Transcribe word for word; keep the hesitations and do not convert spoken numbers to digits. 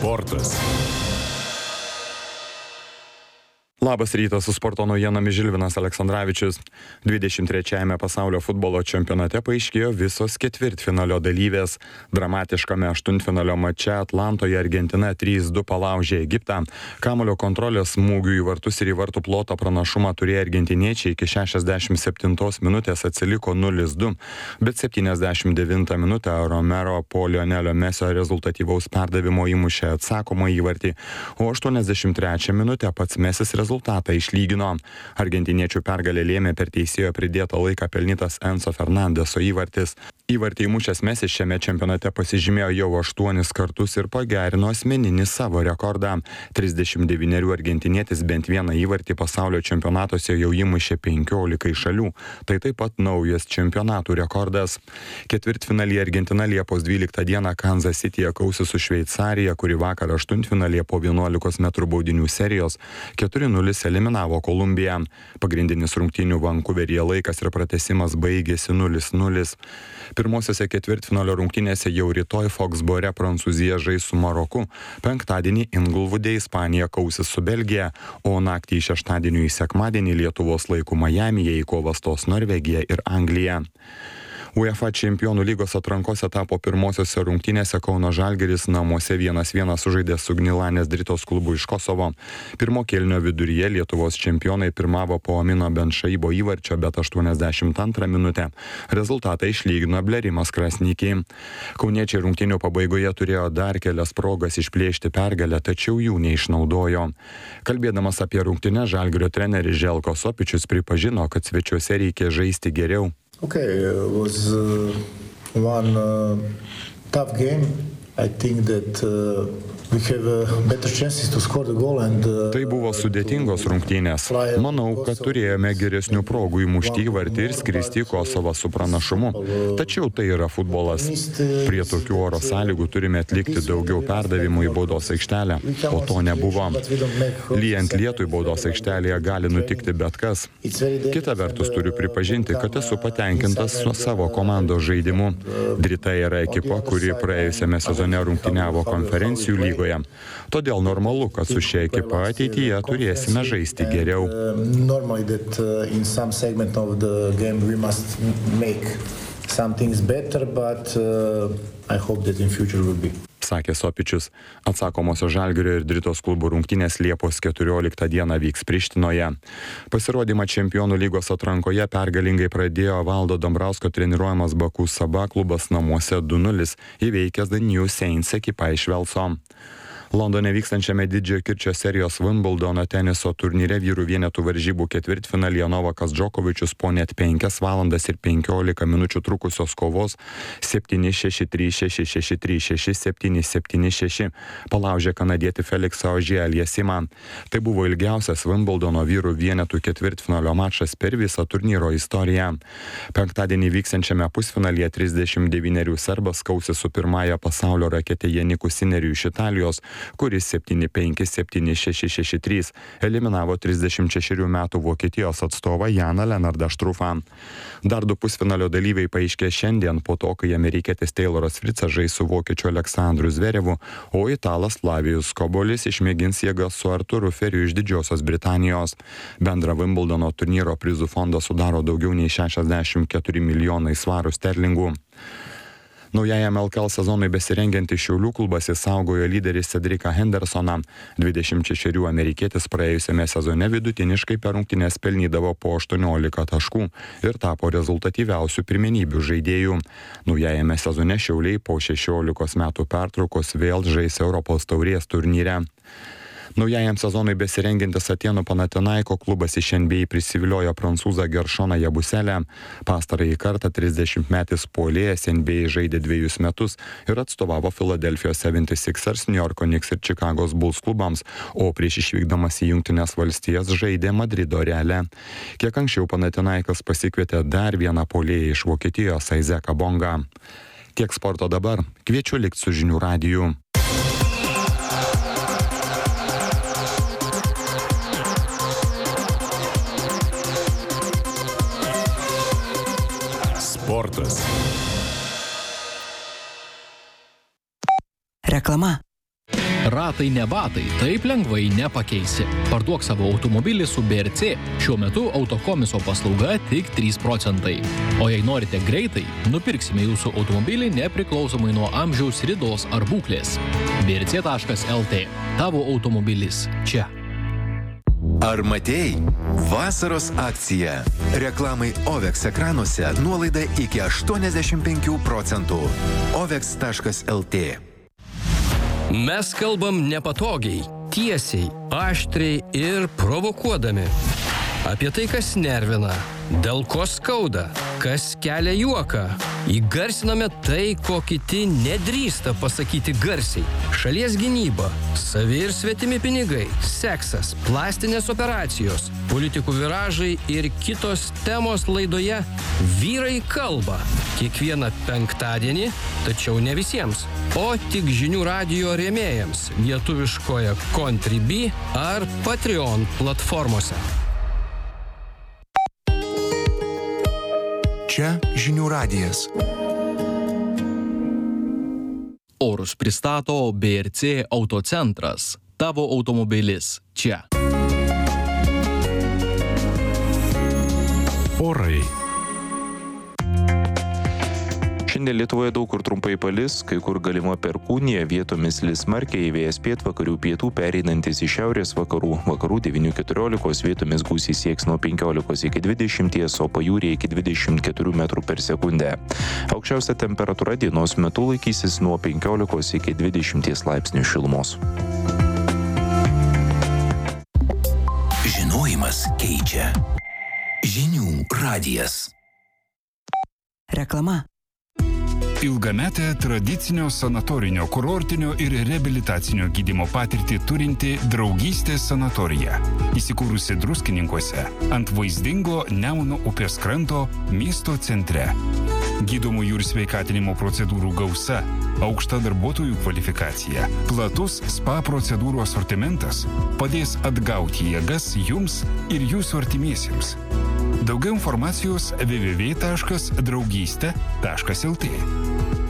Sportas. Labas rytas, su sporto naujienomis Žilvinas Aleksandravičius. dvidešimt trečiajame pasaulio futbolo čempionate paaiškėjo visos ketvirtfinalio dalyvės. Dramatiškame aštuntfinalio mače Atlantoje Argentina trys du palaužė Egiptą. Kamuolio kontrolės smūgių į vartus ir į vartų ploto pranašumą turėjo argentiniečiai iki šešiasdešimt septintos minutės atsiliko nulis du, bet septyniasdešimt devintą minutę Romero po Lionelio Mesio rezultatyvaus perdavimo įmušė atsakomą įvartį, o aštuoniasdešimt trečią minutę pats Mesis rezultatą išlygino. Argentiniečių pergalę lėmė per teisėjo pridėtą laiką pelnytas Enzo Fernandeso įvartis. Įvartį įmušęs Mesis šiame čempionate pasižymėjo jau aštuonis kartus ir pagerino asmeninį savo rekordą. trisdešimt devynerių argentinietis bent vieną įvartį pasaulio čempionatuose jau įmušė penkiolikai šalių. Tai taip pat naujas čempionatų rekordas. Ketvirtfinalyje Argentina Liepos dvyliktą dieną Kansas Cityje kausis su Šveicarija, kuri vakar aštuntfinalyje po vienuolikos metrų baudinių serijos keturi nulis eliminavo Kolumbiją. Pagrindinis rungtynių Vankuveryje laikas ir pratęsimas baigėsi nulis nulis. Pirmosiose ketvirtfinalio rungtynėse jau rytoj Foxbore Prancūzija žais su Maroku. Penktadienį Inglewoode Ispanija kausis su Belgija, o naktį iš šeštadienio į sekmadienį Lietuvos laiku Majamyje į kovą stos Norvegija ir Anglija. UEFA čempionų lygos atrankose tapo pirmosiose rungtynėse Kauno Žalgiris namuose vienas vienas sužaidė su Gnilanės Dritos klubu iš Kosovo. Pirmo kėlinio viduryje Lietuvos čempionai pirmavo po Amino Benšaibo įvarčio, bet aštuoniasdešimt antrą minutę rezultatą išlygino Blerimas Krasnikiai. Kauniečiai rungtynių pabaigoje turėjo dar kelias progas išplėšti pergalę, tačiau jų neišnaudojo. Kalbėdamas apie rungtynes, Žalgirio treneris Željko Sopičius pripažino, kad svečiuose reikia žaisti geriau. Okay, it was uh, one uh, tough game. I think that uh, we have uh, better chances to score the goal and uh, Tai buvo sudėtingos rungtynės. Manau, kad turėjome geresnių progų įmušti įvartį ir skristi į Kosovą su pranašumu. Tačiau tai yra futbolas. Prie tokių oro sąlygų turime atlikti daugiau perdavimų į baudos aikštelę, o to nebuvo. Lyjant lietui baudos aikštelėje gali nutikti bet kas. Kita vertus turiu pripažinti, kad esu patenkintas su savo komandos žaidimu. Drita yra ekipa, kuri praėjusiame sezone rungtyniavo konferencijų lygoje. Todėl normalu, kad su šia ekipa ateityje turėsime žaisti geriau. Sakė Sopičius. Atsakomosios Žalgirio ir Dritos klubų rungtynės Liepos keturioliktą dieną vyks Prištinoje. Pasirodymą čempionų lygos atrankoje pergalingai pradėjo Valdo Dambrausko treniruojamas Baku Saba klubas namuose du nulis, įveikęs The New Saints ekipą iš Velso. Londone vykstančiame didžiojo kirčio serijos Wimbledono teniso turnyre vyrų vienetų varžybų ketvirtfinalyje Novakas Džokovičius po net penkias valandas ir penkiolika minučių trukusios kovos septyni šeši trys šeši šeši trys šeši septyni septyni šeši palaužė kanadietį Feliksą Ožie-Aliesimą. Tai buvo ilgiausias Wimbledono vyrų vienetų ketvirtfinalio mačas per visą turnyro istoriją. Penktadienį vykstančiame pusfinalyje trisdešimt devynerių serbas kausis su pirmąja pasaulio rakete Janiku Sineriu iš Italijos, kuris septyni penki septyni šeši šeši trys eliminavo trisdešimt šešerių metų Vokietijos atstovą Janą Lenardą Štrufą. Dar du pusfinalio dalyviai paaiškė šiandien po to, kai amerikietis Tayloras Fricas žais su vokiečiu Aleksandru Zverevu, o italas Lavijus Kobolis išmėgins jėgas su Arturu Feriu iš Didžiosios Britanijos. Bendra Wimbledono turnyro prizų fondą sudaro daugiau nei šešiasdešimt keturi milijonai svarų sterlingų. Naujajam L K L sezonui besirengiantį Šiaulių klubas išsaugojo lyderį Cedriką Hendersoną. dvidešimt šešerių amerikietis praėjusiame sezone vidutiniškai per rungtynes pelnydavo po aštuoniolika taškų ir tapo rezultatyviausių pirmenybių žaidėjų. Naujajame sezone Šiauliai po šešiolikos metų pertraukos vėl žais Europos taurės turnyre. Naujajam sezonui besirengiantis Atėnų Panathinaiko klubas iš N B A prisiviliojo prancūzą Geršoną Jabuselę. Pastarąjį kartą trisdešimtmetis puolėjas N B A žaidė dviejus metus ir atstovavo Philadelphijos seventy-sixers, New Yorko Knicks ir Čikagos Bulls klubams, o prieš išvykdamas į Jungtines valstijas žaidė Madrido Reale. Kiek anksčiau Panathinaikos pasikvietė dar vieną puolėją iš Vokietijos, Aizeką Bongą. Tiek sporto dabar. Kviečiu likti su žinių radiju. Sportas. Reklama. Ratai ne batai, taip lengvai nepakeisi. Parduok savo automobilį su B R C. Šiuo metu autokomiso paslauga tik trys procentai. O jei norite greitai, nupirksime jūsų automobilį nepriklausomai nuo amžiaus, ridos ar būklės. B R C taškas L T. Tavo automobilis čia. Ar matei? Vasaros akcija. Reklamai Ovex ekranuose nuolaida iki aštuoniasdešimt penkių procentų. Ovex taškas L T. Mes kalbam nepatogiai, tiesiai, aštriai ir provokuodami. Apie tai, kas nervina, dėl ko skauda, kas kelia juoką. Įgarsiname tai, ko kiti nedrįsta pasakyti garsiai. Šalies gynyba, savi ir svetimi pinigai, seksas, plastinės operacijos, politikų viražai ir kitos temos laidoje Vyrai kalba. Kiekvieną penktadienį, tačiau ne visiems, o tik žinių radijo rėmėjams lietuviškoje Contribui ar Patreon platformose. Čia žinių radijas. Orus pristato B R C Autocentras. Tavo automobilis čia. Orai. Šiandien Lietuvoje daug kur trumpai palis, kai kur galima perkūnija, vietomis lis smarkiai, vėjas pietvakarių pietų pereinantis į šiaurės vakarų, vakarų devynių keturiolikos, vietomis gūsiai sieks nuo penkiolikos iki dvidešimties, o pajūryje iki dvidešimt keturių metrų per sekundę. Aukščiausia temperatūra dienos metu laikysis nuo penkiolikos iki dvidešimties laipsnių šilumos. Žinojimas keičia. Žinių radijas. Reklama. Ilgametę tradicinio sanatorinio, kurortinio ir reabilitacinio gydymo patirtį turinti Draugystės sanatorija. Įsikūrusi Druskininkuose ant vaizdingo Nemuno upės kranto miesto centre. Gydomųjų ir sveikatinimo procedūrų gausa, aukšta darbuotojų kvalifikacija, platus spa procedūrų asortimentas padės atgauti jėgas jums ir jūsų artimiesiems. Daugiau informacijos w w w taškas draugystė taškas L T.